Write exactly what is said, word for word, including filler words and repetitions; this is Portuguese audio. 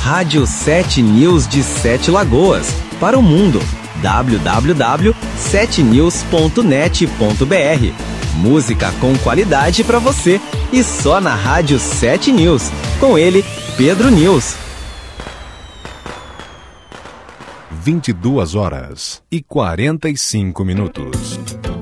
Rádio sete News de Sete Lagoas, para o mundo. w w w ponto sete news ponto net ponto b r. Música com qualidade para você e só na Rádio sete News. Com ele, Pedro News. vinte e duas horas e quarenta e cinco minutos.